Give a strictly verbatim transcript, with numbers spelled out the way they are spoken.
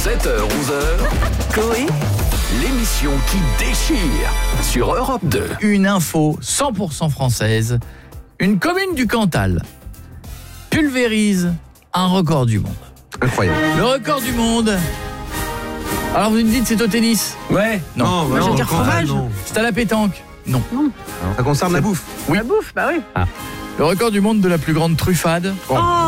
sept heures onze heures, Coé, l'émission qui déchire sur Europe deux. Une info cent pour cent française. Une commune du Cantal pulvérise un record du monde. Incroyable. Le record du monde. Alors vous me dites c'est au tennis? Ouais. Non. Non, Moi, je veux dire quand- fromage. ah, non. C'est à la pétanque? Non. Ça concerne la bouffe. Oui. la bouffe, bah oui. Le record du monde de la plus grande truffade. Oh